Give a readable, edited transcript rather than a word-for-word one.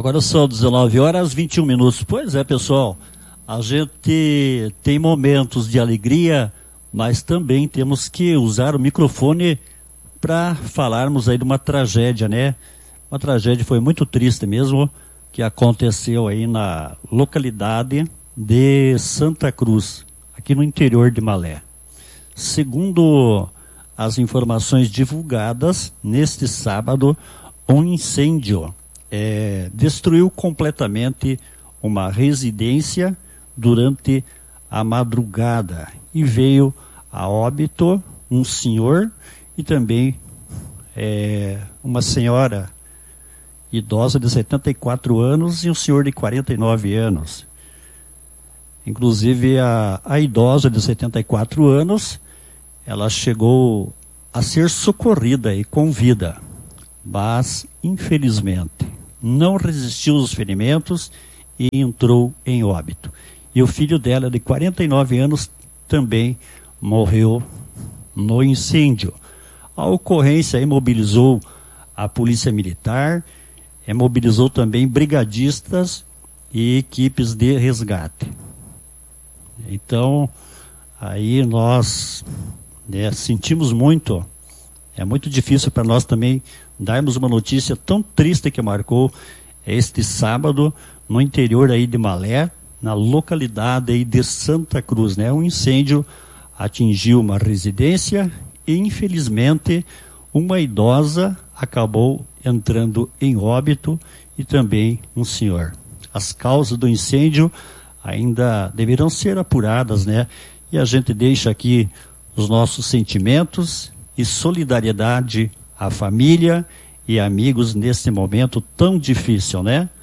Agora são 19 horas 21 minutos. Pois é, pessoal, a gente tem momentos de alegria, mas também temos que usar o microfone para falarmos aí de uma tragédia, né? Uma tragédia foi muito triste mesmo, que aconteceu aí na localidade de Santa Cruz, aqui no interior de Malé. Segundo as informações divulgadas, neste sábado, um incêndio destruiu completamente uma residência durante a madrugada e veio a óbito um senhor e também uma senhora idosa de 74 anos e um senhor de 49 anos. Inclusive a idosa de 74 anos, ela chegou a ser socorrida e com vida, mas infelizmente não resistiu aos ferimentos e entrou em óbito. E o filho dela, de 49 anos, também morreu no incêndio. A ocorrência mobilizou a polícia militar, mobilizou também brigadistas e equipes de resgate. Então, aí nós sentimos muito. É muito difícil para nós também darmos uma notícia tão triste que marcou este sábado no interior aí de Malé, na localidade aí de Santa Cruz, né? Um incêndio atingiu uma residência e infelizmente uma idosa acabou entrando em óbito e também um senhor. As causas do incêndio ainda deverão ser apuradas, né? E a gente deixa aqui os nossos sentimentos e solidariedade à família e amigos nesse momento tão difícil, né?